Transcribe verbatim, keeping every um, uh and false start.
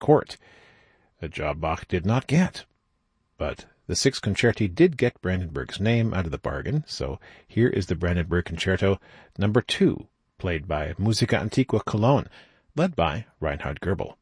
court, a job Bach did not get. But the six concerti did get Brandenburg's name out of the bargain, so here is the Brandenburg Concerto number two, played by Musica Antiqua Cologne, led by Reinhard Goebel.